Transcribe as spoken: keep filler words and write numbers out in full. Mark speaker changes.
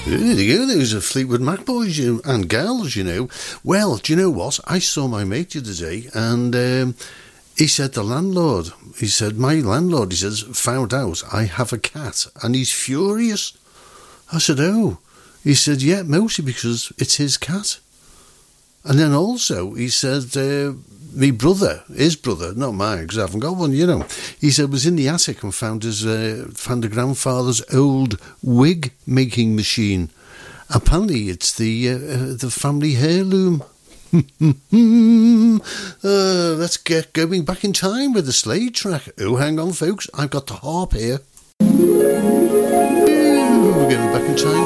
Speaker 1: There you go, those are Fleetwood Mac boys you, and girls, you know. Well, do you know what? I saw my mate the other day, and um, he said the landlord, he said, my landlord, he says, found out I have a cat, and he's furious. I said, oh. He said, yeah, mostly because it's his cat. And then also, he said, uh, my brother, his brother, not mine, because I haven't got one, you know. He said, was in the attic and found his, uh, found a grandfather's old wig making machine. Apparently, it's the uh, uh, the family heirloom. uh, let's get going back in time with the Slade track. Oh, hang on, folks, I've got the harp here. We're going back in time.